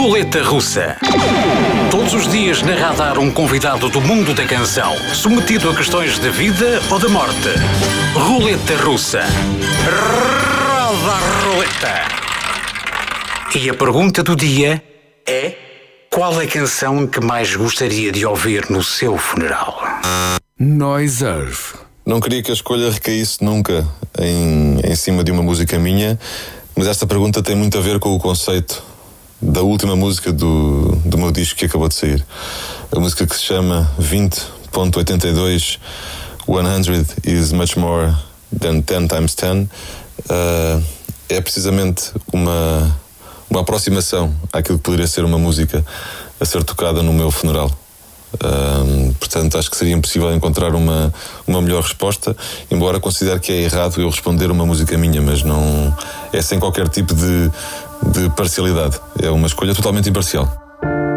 Roleta Russa. Todos os dias na Radar um convidado do mundo da canção, submetido a questões de vida ou da morte. Roleta Russa. Roda a roleta. E a pergunta do dia é: qual é a canção que mais gostaria de ouvir no seu funeral? Noise Earth. Não queria que a escolha recaísse nunca em cima de uma música minha, mas esta pergunta tem muito a ver com o conceito da última música do meu disco que acabou de sair. A música que se chama 20.82 100 is much more than 10 times 10 é precisamente uma aproximação àquilo que poderia ser uma música a ser tocada no meu funeral. Portanto, acho que seria impossível encontrar uma melhor resposta, embora considere que é errado eu responder uma música minha, mas não é sem qualquer tipo de parcialidade. É uma escolha totalmente imparcial.